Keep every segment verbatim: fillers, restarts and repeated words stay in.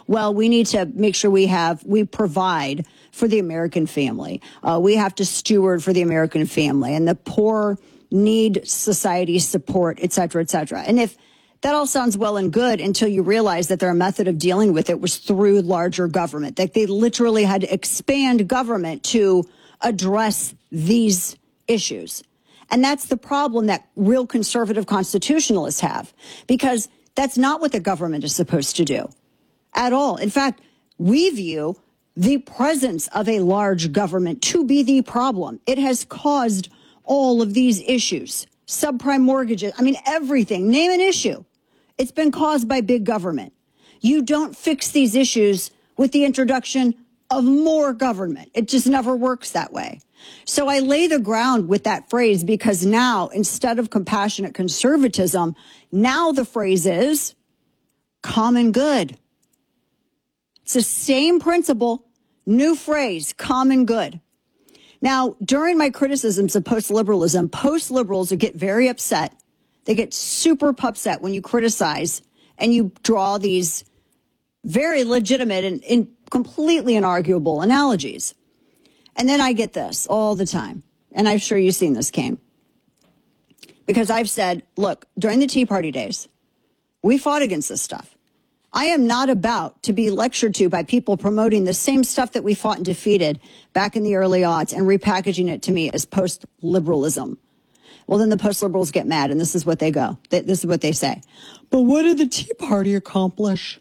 well, we need to make sure we have, we provide for the American family. Uh, we have to steward for the American family, and the poor need society support, et cetera, et cetera. And if that all sounds well and good until you realize that their method of dealing with it was through larger government, that they literally had to expand government to address these issues. And that's the problem that real conservative constitutionalists have, because that's not what the government is supposed to do at all. In fact, we view the presence of a large government to be the problem. It has caused all of these issues, subprime mortgages. I mean, everything, name an issue. It's been caused by big government. You don't fix these issues with the introduction of more government. It just never works that way. So I lay the ground with that phrase because now, instead of compassionate conservatism, now the phrase is common good. It's the same principle, new phrase, common good. Now, during my criticisms of post-liberalism, post-liberals get very upset. They get super upset when you criticize and you draw these very legitimate and, and completely inarguable analogies. And then I get this all the time. And I'm sure you've seen this, Kane. Because I've said, look, during the Tea Party days, we fought against this stuff. I am not about to be lectured to by people promoting the same stuff that we fought and defeated back in the early aughts and repackaging it to me as post-liberalism. Well, then the post-liberals get mad, and this is what they go. This is what they say. But what did the Tea Party accomplish?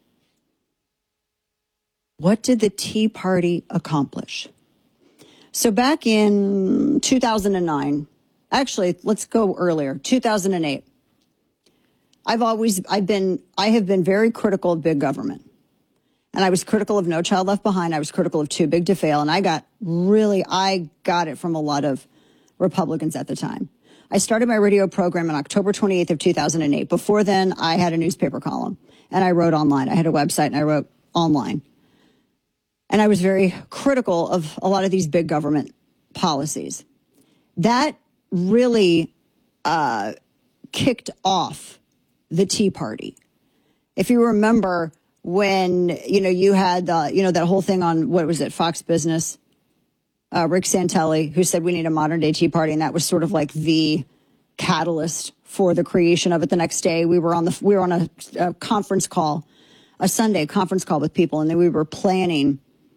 What did the Tea Party accomplish? So back in two thousand nine, actually, let's go earlier, two thousand eight. I've always, I've been, I have been very critical of big government. And I was critical of No Child Left Behind. I was critical of Too Big to Fail. And I got really, I got it from a lot of Republicans at the time. I started my radio program on October twenty-eighth of two thousand eight. Before then, I had a newspaper column and I wrote online. I had a website and I wrote online. And I was very critical of a lot of these big government policies. That really uh, kicked off the Tea Party. If you remember when, you know, you had, uh, you know, that whole thing on, what was it, Fox Business, uh, Rick Santelli, who said we need a modern day Tea Party. And that was sort of like the catalyst for the creation of it. The next day we were on the, we were on a, a conference call, a Sunday conference call with people. And then we were planning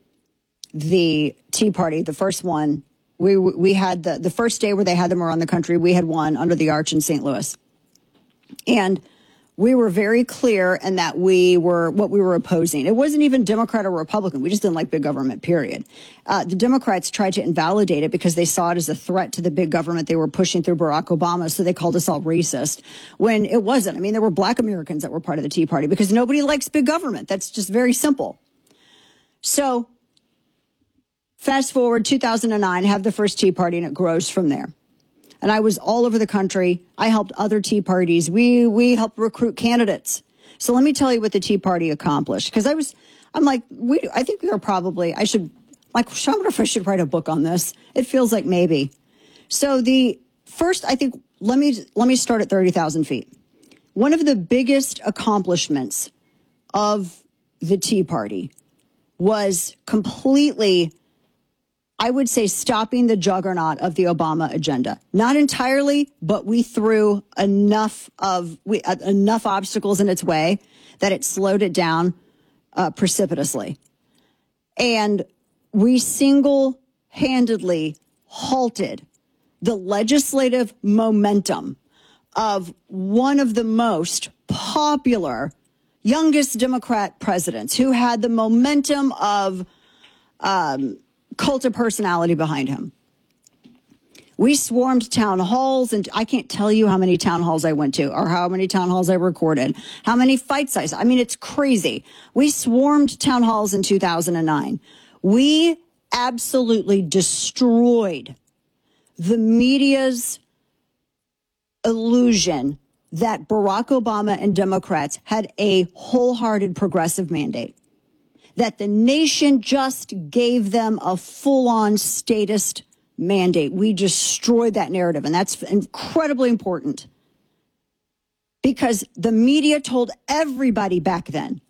the Tea Party, the first one. We we had the, the first day where they had them around the country. We had one under the Arch in Saint Louis. And we were very clear in that we were what we were opposing. It wasn't even Democrat or Republican. We just didn't like big government, period. Uh, the Democrats tried to invalidate it because they saw it as a threat to the big government they were pushing through Barack Obama. So they called us all racist when it wasn't. I mean, there were black Americans that were part of the Tea Party because nobody likes big government. That's just very simple. So fast forward two thousand nine, have the first Tea Party, and it grows from there. And I was all over the country. I helped other Tea Parties. We we helped recruit candidates. So let me tell you what the Tea Party accomplished. Because I was, I'm like, we. I think we are probably, I should, like, I wonder if I should write a book on this. It feels like maybe. So the first, I think, let me, let me start at thirty thousand feet. One of the biggest accomplishments of the Tea Party was completely, I would say, stopping the juggernaut of the Obama agenda. Not entirely, but we threw enough of we, uh, enough obstacles in its way that it slowed it down uh, precipitously. And we single-handedly halted the legislative momentum of one of the most popular, youngest Democrat presidents who had the momentum of um, cult of personality behind him. We swarmed town halls, and I can't tell you how many town halls I went to or how many town halls I recorded, how many fights I saw. I mean, it's crazy. We swarmed town halls in two thousand nine. We absolutely destroyed the media's illusion that Barack Obama and Democrats had a wholehearted progressive mandate, that the nation just gave them a full-on statist mandate. We destroyed that narrative, and that's incredibly important because the media told everybody back then